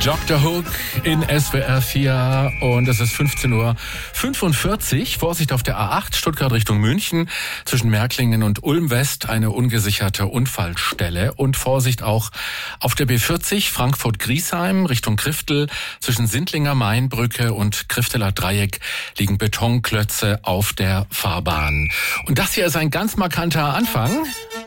Dr. Hook in SWR 4 und es ist 15:45 Uhr. Vorsicht auf der A8 Stuttgart Richtung München zwischen Märklingen und Ulm West eine ungesicherte Unfallstelle und Vorsicht auch auf der B40 Frankfurt-Griesheim Richtung Kriftel zwischen Sindlinger Mainbrücke und Krifteler Dreieck liegen Betonklötze auf der Fahrbahn. Und das hier ist ein ganz markanter Anfang.